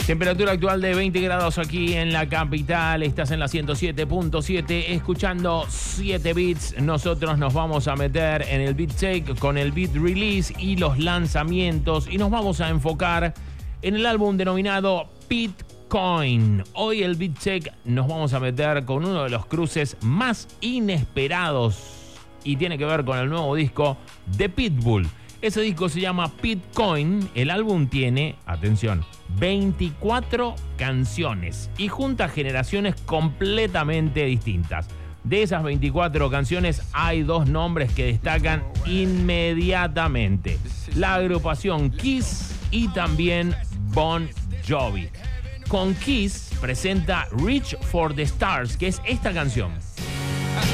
Temperatura actual de 20 grados aquí en la capital. Estás en la 107.7 escuchando 7 Beats. Nosotros nos vamos a meter en el Beat Check con el Beat Release y los lanzamientos. Y nos vamos a enfocar en el álbum denominado Pitcoin. Hoy el Beat Check nos vamos a meter con uno de los cruces más inesperados. Y tiene que ver con el nuevo disco de Pitbull. Ese disco se llama Pitcoin. El álbum tiene, atención, 24 canciones y junta generaciones completamente distintas. De esas 24 canciones hay dos nombres que destacan inmediatamente: la agrupación Kiss y también Bon Jovi. Con Kiss presenta Reach for the Stars, que es esta canción.